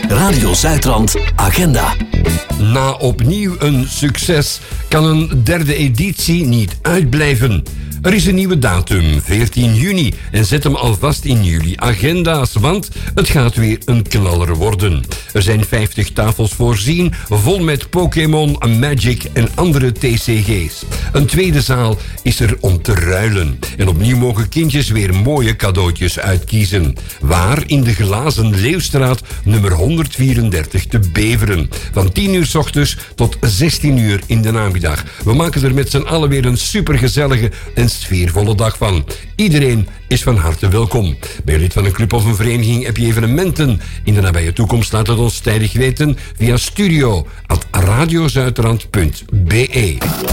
Radio Zuidrand Agenda. Na opnieuw een succes kan een derde editie niet uitblijven. Er is een nieuwe datum, 14 juni, en zet hem alvast in jullie agenda's, want het gaat weer een knaller worden. Er zijn 50 tafels voorzien, vol met Pokémon, Magic en andere TCG's. Een tweede zaal is er om te ruilen. En opnieuw mogen kindjes weer mooie cadeautjes uitkiezen. Waar? In de Glazen Leeuwstraat, nummer 134 te Beveren. Van 10 uur 's ochtends tot 16 uur in de namiddag. We maken er met z'n allen weer een supergezellige en sfeervolle dag van. Iedereen is van harte welkom. Ben je lid van een club of een vereniging, heb je evenementen in de nabije toekomst? Laat het ons tijdig weten via studio@radiozuidrand.be.